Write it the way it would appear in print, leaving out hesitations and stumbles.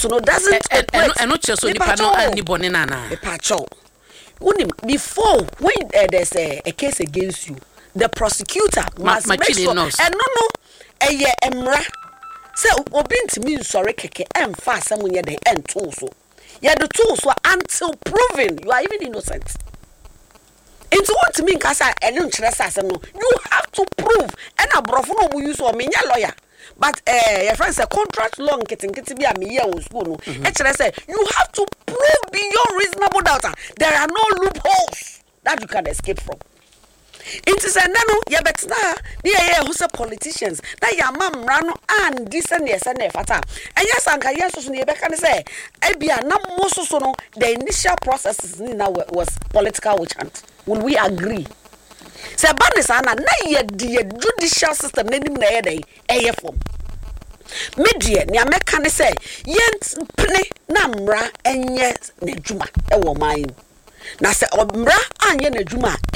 court no doesn't eno cheso nipa no anibone nana epacho before when there's a case against you the prosecutor must make sure and no eye emra say obi ntimi nsore keke emfa asem ye den ento so ye the tools so until proven you are even innocent. Into what to mean kasa enu nkyere asem no you have to prove and abrofo no mu use o menya lawyer but your friend say contract law nkiti bi am here on school no e kire say you have to prove beyond reasonable doubt there are no loopholes that you can escape from. It is a nano yabetna near who say politicians that your mam rano and this and yes and fata and yes and yes so near can say ebia na most so no the initial processes now was political witch hunt. Will we agree? Say banisana na ye the judicial system nenim na ye dey form media ni ameka ne say yent pene na mra enye na djuma e wo man na say mra anye na djuma